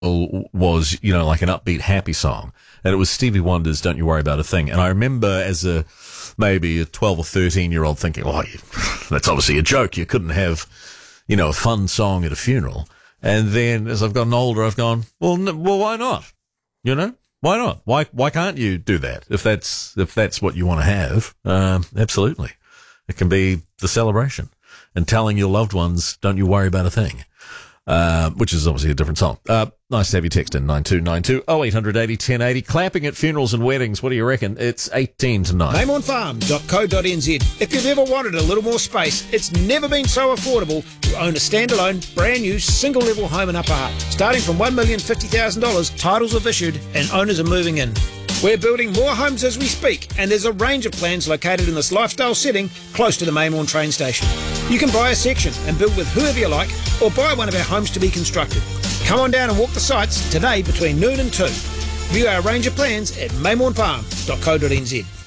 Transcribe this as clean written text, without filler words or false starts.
was, like an upbeat, happy song. And it was Stevie Wonder's Don't You Worry About a Thing. And I remember as maybe a 12 or 13-year-old thinking, that's obviously a joke. You couldn't have, a fun song at a funeral. And then as I've gotten older, I've gone, well, why not? Why not? Why can't you do that? If that's what you want to have, absolutely. It can be the celebration and telling your loved ones, don't you worry about a thing. Which is obviously a different song. Nice to have you text in 9292 0800 80 1080. Clapping at funerals and weddings. What do you reckon? It's 18 to 9. Maymorefarm.co.nz. If you've ever wanted a little more space, it's never been so affordable to own a standalone, brand new, single level home in Upper Hutt. Starting from $1,050,000, titles have issued and owners are moving in. We're building more homes as we speak, and there's a range of plans located in this lifestyle setting close to the Maymourn train station. You can buy a section and build with whoever you like, or buy one of our homes to be constructed. Come on down and walk the sites today between noon and 2. View our range of plans at maymorefarm.co.nz.